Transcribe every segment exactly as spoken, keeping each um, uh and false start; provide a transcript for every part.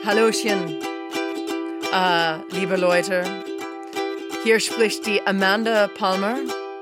Hallochen, äh, liebe Leute, hier spricht die Amanda Palmer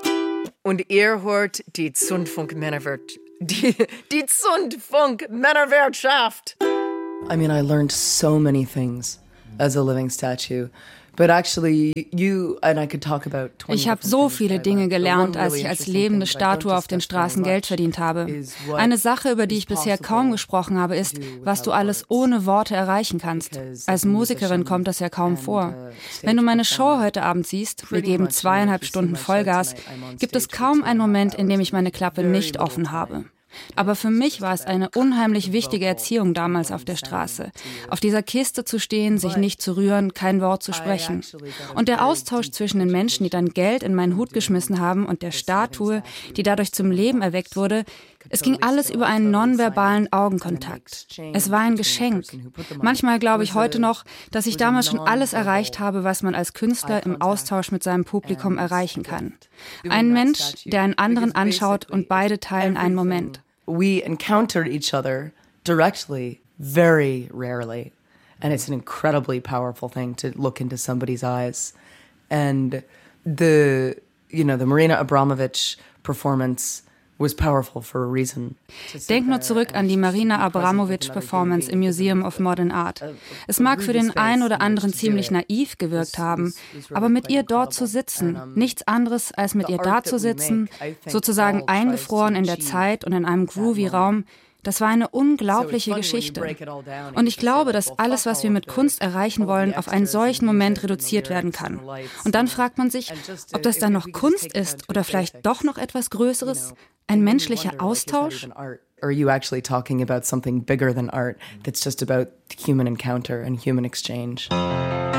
und ihr hört die Zündfunk Männerwirtschaft. Die, die Zündfunk Männerwirtschaft. I mean, I learned so many things as a living statue. But actually, you and I could talk about Ich habe so viele Dinge gelernt, als ich als lebende Statue auf den Straßen Geld verdient habe. Eine Sache, über die ich bisher kaum gesprochen habe, ist, was du alles ohne Worte erreichen kannst. Als Musikerin kommt das ja kaum vor. Wenn du meine Show heute Abend siehst, wir geben zweieinhalb Stunden Vollgas, gibt es kaum einen Moment, in dem ich meine Klappe nicht offen habe. Aber für mich war es eine unheimlich wichtige Erziehung damals auf der Straße. Auf dieser Kiste zu stehen, sich nicht zu rühren, kein Wort zu sprechen. Und der Austausch zwischen den Menschen, die dann Geld in meinen Hut geschmissen haben, und der Statue, die dadurch zum Leben erweckt wurde, es ging alles über einen nonverbalen Augenkontakt. Es war ein Geschenk. Manchmal glaube ich heute noch, dass ich damals schon alles erreicht habe, was man als Künstler im Austausch mit seinem Publikum erreichen kann. Ein Mensch, der einen anderen anschaut und beide teilen einen Moment. We encountered each other directly, very rarely. And it's an incredibly powerful thing to look into somebody's eyes. And the, you know, the Marina Abramović performance was powerful for a reason. Denk nur zurück an die Marina Abramović-Performance im Museum of Modern Art. Es mag für den einen oder anderen ziemlich naiv gewirkt haben, aber mit ihr dort zu sitzen, nichts anderes als mit ihr da zu sitzen, sozusagen eingefroren in der Zeit und in einem groovy Raum, das war eine unglaubliche Geschichte. Und ich glaube, dass alles, was wir mit Kunst erreichen wollen, auf einen solchen Moment reduziert werden kann. Und dann fragt man sich, ob das dann noch Kunst ist oder vielleicht doch noch etwas Größeres, ein menschlicher Austausch? Or are you actually talking about something bigger than art that's just about human encounter and human exchange?